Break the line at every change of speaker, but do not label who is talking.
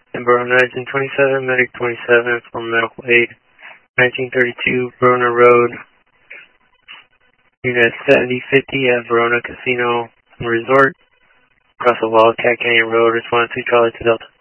and Verona 1927, Medic 27 for medical aid. 1932, Verona Road, Unit 7050 at Verona Casino and Resort, across the Wildcat Canyon Road, responding to Charlie to Delta.